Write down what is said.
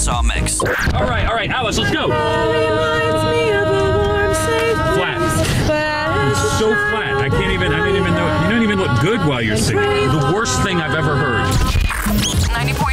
Warsaw mix. All right, Alice, let's go. Flat. It's so flat. I didn't even know. You don't even look good while you're singing. The worst thing I've ever heard. 90.9